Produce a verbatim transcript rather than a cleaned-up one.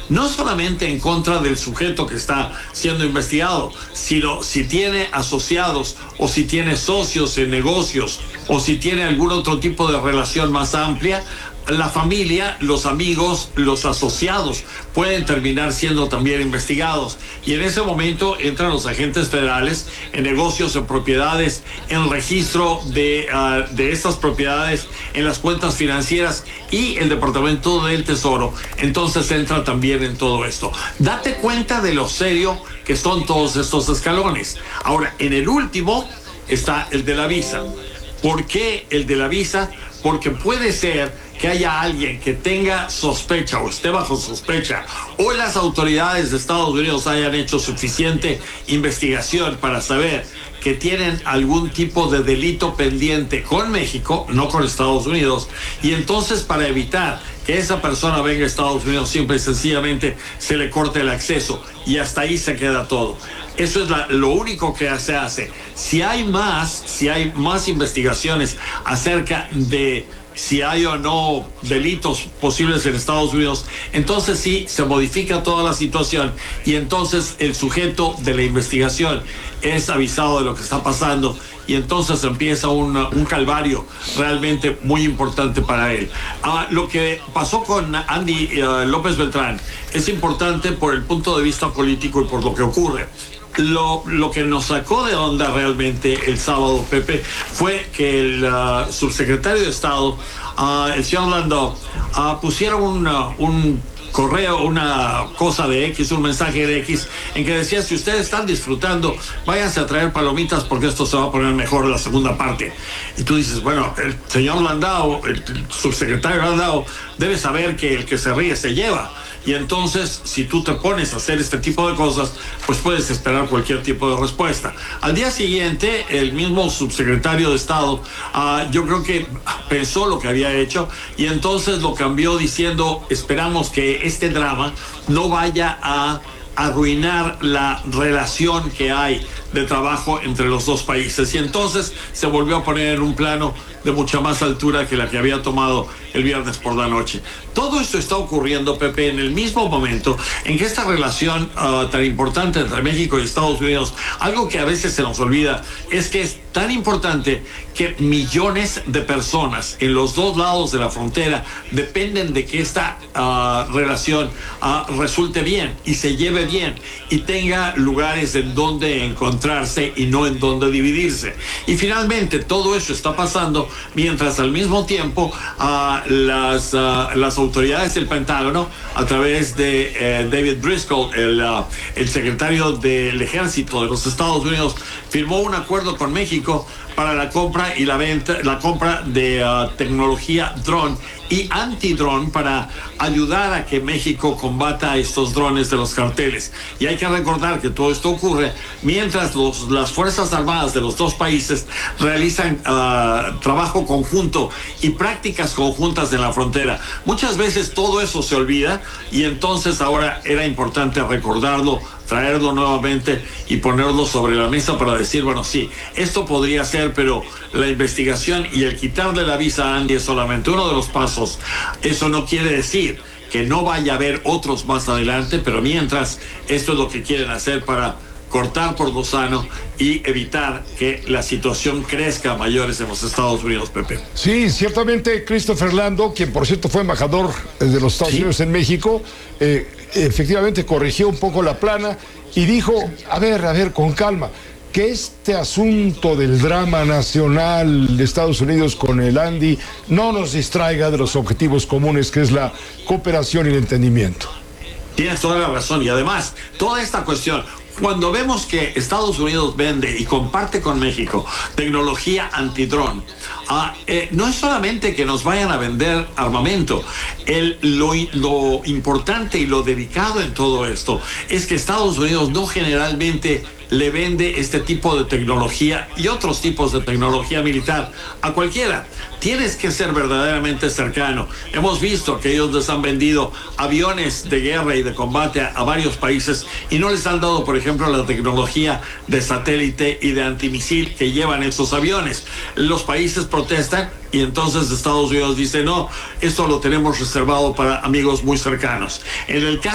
no solamente en contra del sujeto que está siendo investigado, sino si tiene asociados o si tiene socios en negocios o si tiene algún otro tipo de relación más amplia. La familia, los amigos, los asociados pueden terminar siendo también investigados, y en ese momento entran los agentes federales en negocios, en propiedades, en registro de, uh, de estas propiedades, en las cuentas financieras, y el Departamento del Tesoro entonces entra también en todo esto. Date cuenta de lo serio que son todos estos escalones. Ahora, en el último está el de la visa. ¿Por qué el de la visa? Porque puede ser que haya alguien que tenga sospecha o esté bajo sospecha, o las autoridades de Estados Unidos hayan hecho suficiente investigación para saber que tienen algún tipo de delito pendiente con México, no con Estados Unidos, y entonces para evitar que esa persona venga a Estados Unidos, simple y sencillamente se le corte el acceso y hasta ahí se queda todo. Eso es la, lo único que se hace. Si hay más, si hay más investigaciones acerca de si hay o no delitos posibles en Estados Unidos, entonces sí se modifica toda la situación, y entonces el sujeto de la investigación es avisado de lo que está pasando, y entonces empieza un, un calvario realmente muy importante para él. Ah, lo que pasó con Andy uh, López Beltrán es importante por el punto de vista político y por lo que ocurre. Lo, lo que nos sacó de onda realmente el sábado, Pepe, fue que el uh, subsecretario de Estado, uh, el señor Landau, uh, pusiera un, uh, un correo, una cosa de X, un mensaje de X, en que decía: si ustedes están disfrutando, váyanse a traer palomitas porque esto se va a poner mejor en la segunda parte. Y tú dices, bueno, el señor Landau, el subsecretario Landau, debe saber que el que se ríe se lleva. Y entonces, si tú te pones a hacer este tipo de cosas, pues puedes esperar cualquier tipo de respuesta. Al día siguiente, el mismo subsecretario de Estado, uh, yo creo que pensó lo que había hecho, y entonces lo cambió diciendo: esperamos que este drama no vaya a arruinar la relación que hay de trabajo entre los dos países. Y entonces se volvió a poner en un plano de mucha más altura que la que había tomado el viernes por la noche. Todo esto está ocurriendo, Pepe, en el mismo momento en que esta relación uh, tan importante entre México y Estados Unidos, algo que a veces se nos olvida, es que es tan importante que millones de personas en los dos lados de la frontera dependen de que esta uh, relación uh, resulte bien y se lleve bien y tenga lugares en donde encontrarse y no en donde dividirse. Y finalmente todo eso está pasando mientras al mismo tiempo uh, las, uh, las autoridades del Pentágono, a través de eh, David Driscoll, el, uh, el secretario del Ejército de los Estados Unidos, firmó un acuerdo con México para la compra y la venta, la compra de uh, tecnología dron y antidrón para ayudar a que México combata estos drones de los carteles. Y hay que recordar que todo esto ocurre mientras los, las Fuerzas Armadas de los dos países realizan uh, trabajo conjunto y prácticas conjuntas en la frontera. Muchas veces todo eso se olvida, y entonces ahora era importante recordarlo, traerlo nuevamente y ponerlo sobre la mesa para decir, bueno, sí, esto podría ser, pero la investigación y el quitarle la visa a Andy es solamente uno de los pasos. Eso no quiere decir que no vaya a haber otros más adelante, pero mientras, esto es lo que quieren hacer para cortar por lo sano y evitar que la situación crezca a mayores en los Estados Unidos, Pepe. Sí, ciertamente Christopher Landau, quien por cierto fue embajador de los Estados ¿Sí? Unidos en México, eh, efectivamente corrigió un poco la plana y dijo, a ver, a ver, con calma, que este asunto del drama nacional de Estados Unidos con el Andy no nos distraiga de los objetivos comunes, que es la cooperación y el entendimiento. Tienes toda la razón, y además, toda esta cuestión, cuando vemos que Estados Unidos vende y comparte con México tecnología antidrón, uh, eh, no es solamente que nos vayan a vender armamento. El, lo, lo importante y lo delicado en todo esto es que Estados Unidos no generalmente le vende este tipo de tecnología y otros tipos de tecnología militar a cualquiera. Tienes que ser verdaderamente cercano. Hemos visto que ellos les han vendido aviones de guerra y de combate a, a varios países, y no les han dado, por ejemplo, la tecnología de satélite y de antimisil que llevan esos aviones. Los países protestan, y entonces Estados Unidos dice, no, esto lo tenemos reservado para amigos muy cercanos. En el caso